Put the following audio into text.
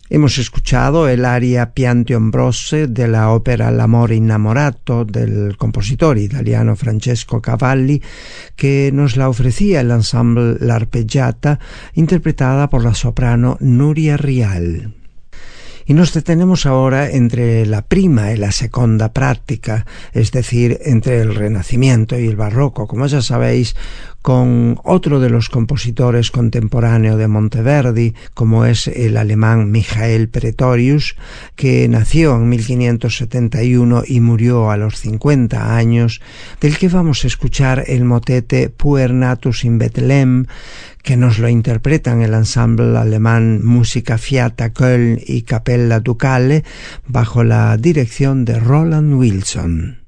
Hemos escuchado el aria Pianti Ambrose de la ópera L'amore innamorato del compositor italiano Francesco Cavalli, que nos la ofrecía el ensemble L'Arpeggiata, interpretada por la soprano Nuria Rial. Y nos detenemos ahora entre la prima y la segunda práctica, es decir, entre el Renacimiento y el Barroco, como ya sabéis, con otro de los compositores contemporáneos de Monteverdi, como es el alemán Michael Praetorius, que nació en 1571 y murió a los 50 años, del que vamos a escuchar el motete Puer natus in Bethlehem, que nos lo interpretan el ensemble alemán Musica Fiata Köln y Capella Ducale bajo la dirección de Roland Wilson.